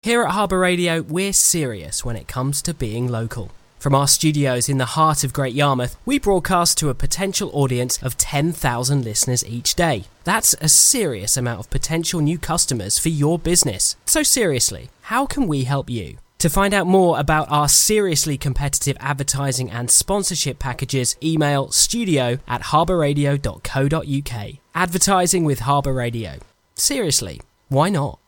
Here at Harbour Radio, we're serious when it comes to being local. From our studios in the heart of Great Yarmouth, we broadcast to a potential audience of 10,000 listeners each day. That's a serious amount of potential new customers for your business. So seriously, how can we help you? To find out more about our seriously competitive advertising and sponsorship packages, email studio@harbourradio.co.uk. Advertising with Harbour Radio. Seriously, why not?